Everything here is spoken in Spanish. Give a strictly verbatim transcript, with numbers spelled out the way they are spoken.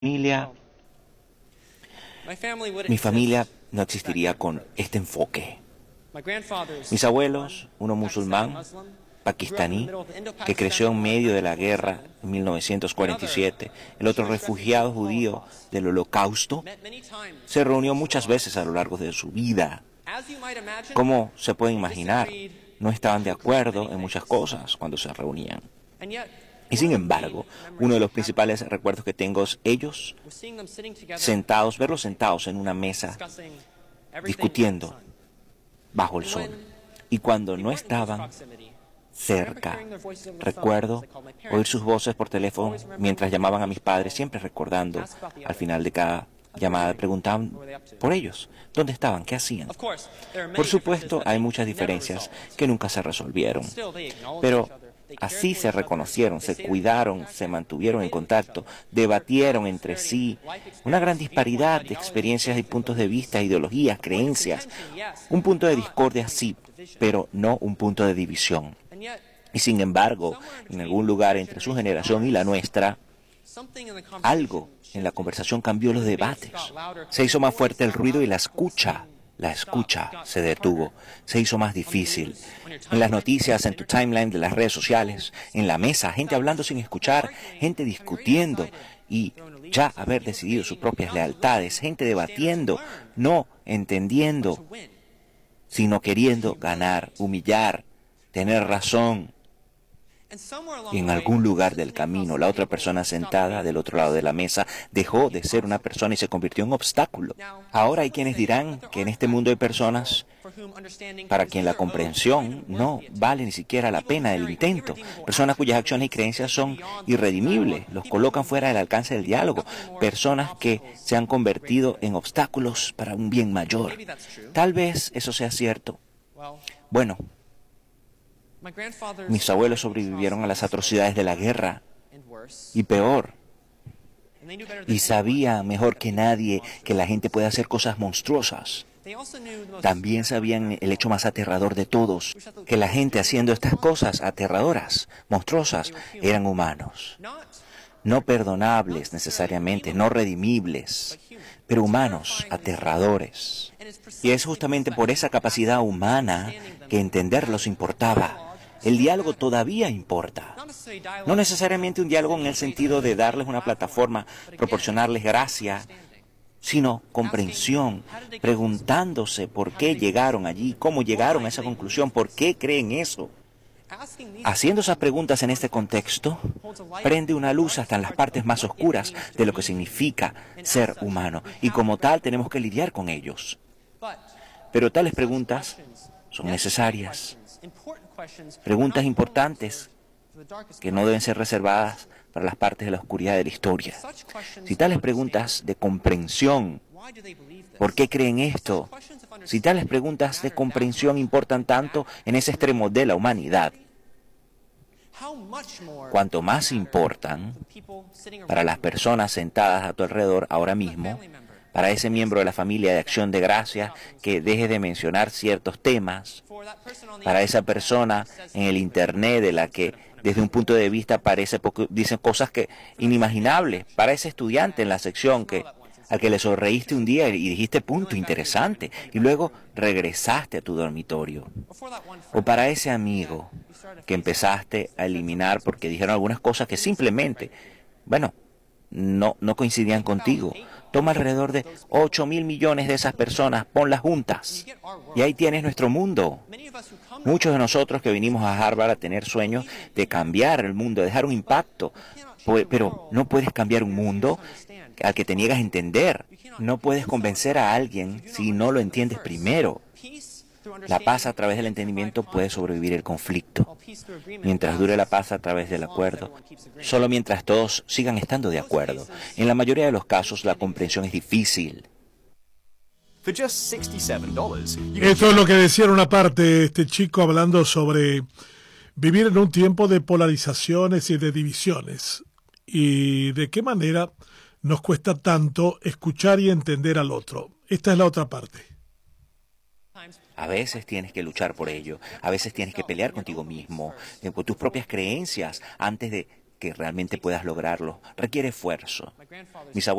familia, mi familia no existiría con este enfoque. Mis abuelos, uno musulmán, pakistaní, que creció en medio de la guerra en mil novecientos cuarenta y siete, el otro refugiado judío del Holocausto, se reunió muchas veces a lo largo de su vida. Como se puede imaginar, no estaban de acuerdo en muchas cosas cuando se reunían. Y sin embargo, uno de los principales recuerdos que tengo es ellos sentados, verlos sentados en una mesa, discutiendo bajo el sol. Y cuando no estaban cerca, recuerdo oír sus voces por teléfono mientras llamaban a mis padres, siempre recordando al final de cada llamada, preguntaban por ellos, dónde estaban, qué hacían. Por supuesto, hay muchas diferencias que nunca se resolvieron, pero así se reconocieron, se cuidaron, se mantuvieron en contacto, debatieron entre sí. Una gran disparidad de experiencias y puntos de vista, ideologías, creencias. Un punto de discordia sí, pero no un punto de división. Y sin embargo, en algún lugar entre su generación y la nuestra, algo en la conversación cambió los debates. Se hizo más fuerte el ruido y la escucha. La escucha se detuvo, se hizo más difícil. En las noticias, en tu timeline de las redes sociales, en la mesa, gente hablando sin escuchar, gente discutiendo y ya haber decidido sus propias lealtades, gente debatiendo, no entendiendo, sino queriendo ganar, humillar, tener razón. Y en algún lugar del camino, la otra persona sentada del otro lado de la mesa dejó de ser una persona y se convirtió en un obstáculo. Ahora hay quienes dirán que en este mundo hay personas para quien la comprensión no vale ni siquiera la pena del intento. Personas cuyas acciones y creencias son irredimibles, los colocan fuera del alcance del diálogo. Personas que se han convertido en obstáculos para un bien mayor. Tal vez eso sea cierto. Bueno, mis abuelos sobrevivieron a las atrocidades de la guerra, y peor. Y sabían mejor que nadie que la gente puede hacer cosas monstruosas. También sabían el hecho más aterrador de todos, que la gente haciendo estas cosas aterradoras, monstruosas, eran humanos. No perdonables necesariamente, no redimibles, pero humanos, aterradores. Y es justamente por esa capacidad humana que entenderlos importaba. El diálogo todavía importa. No necesariamente un diálogo en el sentido de darles una plataforma, proporcionarles gracia, sino comprensión, preguntándose por qué llegaron allí, cómo llegaron a esa conclusión, por qué creen eso. Haciendo esas preguntas en este contexto, prende una luz hasta en las partes más oscuras de lo que significa ser humano, y como tal tenemos que lidiar con ellos. Pero tales preguntas son necesarias. Preguntas importantes que no deben ser reservadas para las partes de la oscuridad de la historia. Si tales preguntas de comprensión, ¿por qué creen esto? Si tales preguntas de comprensión importan tanto en ese extremo de la humanidad, cuanto más importan para las personas sentadas a tu alrededor ahora mismo, para ese miembro de la familia de Acción de Gracias que deje de mencionar ciertos temas, para esa persona en el Internet de la que desde un punto de vista parece poco, dicen cosas que inimaginables, para ese estudiante en la sección que al que le sonreíste un día y dijiste punto interesante y luego regresaste a tu dormitorio, o para ese amigo que empezaste a eliminar porque dijeron algunas cosas que simplemente, bueno, no, no coincidían contigo. Toma alrededor de ocho mil millones de esas personas, ponlas juntas, y ahí tienes nuestro mundo. Muchos de nosotros que vinimos a Harvard a tener sueños de cambiar el mundo, de dejar un impacto, pero no puedes cambiar un mundo al que te niegas a entender. No puedes convencer a alguien si no lo entiendes primero. La paz a través del entendimiento puede sobrevivir el conflicto. Mientras dure la paz a través del acuerdo, solo mientras todos sigan estando de acuerdo. En la mayoría de los casos, la comprensión es difícil. Esto es lo que decía en una parte este chico hablando sobre vivir en un tiempo de polarizaciones y de divisiones. Y de qué manera nos cuesta tanto escuchar y entender al otro. Esta es la otra parte. A veces tienes que luchar por ello, a veces tienes que pelear contigo mismo, con tus propias creencias, antes de que realmente puedas lograrlo. Requiere esfuerzo. Mis